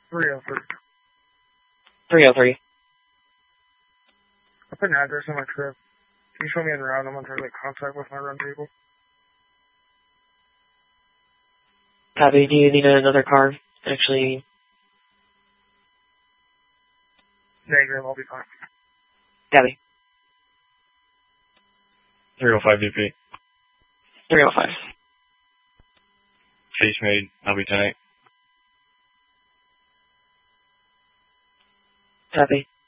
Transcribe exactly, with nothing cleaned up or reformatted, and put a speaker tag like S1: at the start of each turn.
S1: three oh three.
S2: three oh three.
S1: I put an address on my trip. Can you show me en route? I'm going to try to make contact with my run people.
S2: Copy. Do you need another car? Actually...
S1: Negative, I'll be fine.
S2: Copy.
S3: three oh five D P.
S2: three oh five.
S3: Chase made. I'll be tonight.
S2: Copy.